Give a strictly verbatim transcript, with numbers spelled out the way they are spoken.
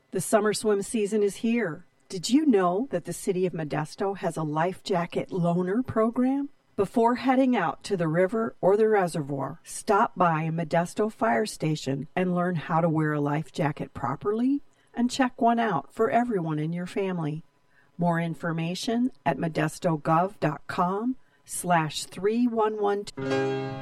The summer swim season is here. Did you know that the City of Modesto has a life jacket loaner program? Before heading out to the river or the reservoir, stop by a Modesto fire station and learn how to wear a life jacket properly and check one out for everyone in your family. More information at modestogov.com slash 3112.